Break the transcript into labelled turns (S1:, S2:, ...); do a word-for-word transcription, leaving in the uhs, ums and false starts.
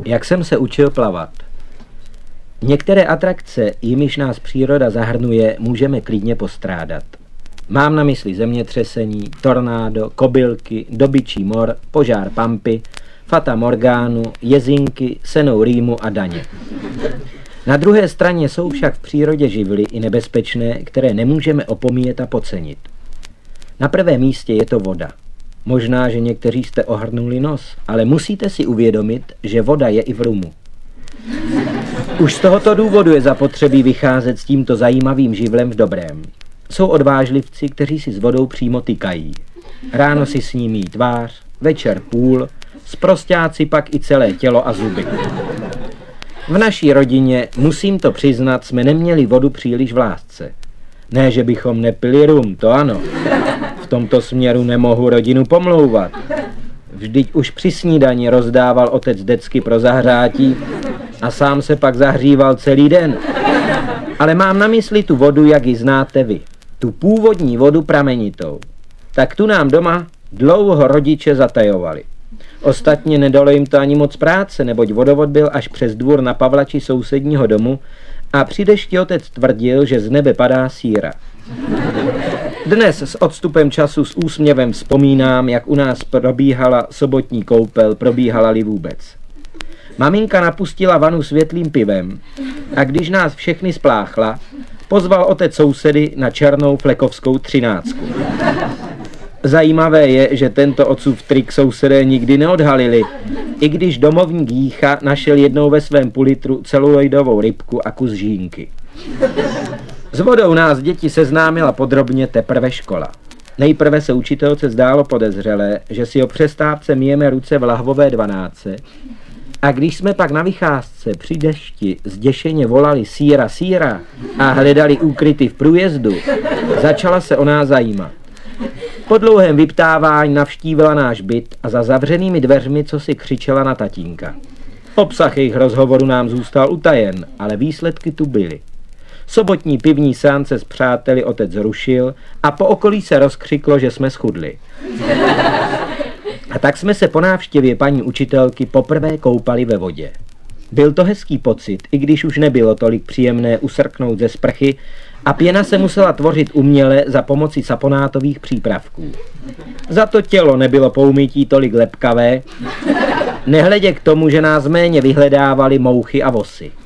S1: Jak jsem se učil plavat. Některé atrakce, jimiž nás příroda zahrnuje, můžeme klidně postrádat. Mám na mysli zemětřesení, tornádo, kobylky, dobyčí mor, požár Pampy, Fata Morgánu, jezinky, senou rýmu a daně. Na druhé straně jsou však v přírodě živly i nebezpečné, které nemůžeme opomíjet a podcenit. Na prvém místě je to voda. Možná, že někteří jste ohrnuli nos, ale musíte si uvědomit, že voda je i v rumu. Už z tohoto důvodu je zapotřebí vycházet s tímto zajímavým živlem v dobrém. Jsou odvážlivci, kteří si s vodou přímo tykají. Ráno si s ní míjí tvář, večer půl, sprosťáci pak i celé tělo a zuby. V naší rodině, musím to přiznat, jsme neměli vodu příliš v lásce. Ne, že bychom nepili rum, to ano. V tomto směru nemohu rodinu pomlouvat. Vždyť už při snídani rozdával otec decky pro zahřátí a sám se pak zahříval celý den. Ale mám na mysli tu vodu, jak ji znáte vy. Tu původní vodu pramenitou. Tak tu nám doma dlouho rodiče zatajovali. Ostatně nedalo jim to ani moc práce, neboť vodovod byl až přes dvůr na Pavlači sousedního domu a při dešti otec tvrdil, že z nebe padá síra. Dnes s odstupem času s úsměvem vzpomínám, jak u nás probíhala sobotní koupel, probíhala-li vůbec. Maminka napustila vanu světlým pivem a když nás všechny spláchla, pozval otec sousedy na černou flekovskou třináctku. Zajímavé je, že tento otcův trik sousedé nikdy neodhalili, i když domovník Jícha našel jednou ve svém pulitru celuloidovou rybku a kus žínky. S vodou nás děti seznámila podrobně teprve škola. Nejprve se učitelce zdálo podezřelé, že si o přestávce myjeme ruce v lahvové dvanáctce, a když jsme pak na vycházce při dešti zděšeně volali síra, síra a hledali úkryty v průjezdu, začala se o nás zajímat. Po dlouhém vyptávání navštívila náš byt a za zavřenými dveřmi co si křičela na tatínka. Obsah jejich rozhovoru nám zůstal utajen, ale výsledky tu byly. Sobotní pivní seance s přáteli otec zrušil a po okolí se rozkřiklo, že jsme schudli. A tak jsme se po návštěvě paní učitelky poprvé koupali ve vodě. Byl to hezký pocit, i když už nebylo tolik příjemné usrknout ze sprchy a pěna se musela tvořit uměle za pomoci saponátových přípravků. Za to tělo nebylo po umytí tolik lepkavé, nehledě k tomu, že nás méně vyhledávali mouchy a vosy.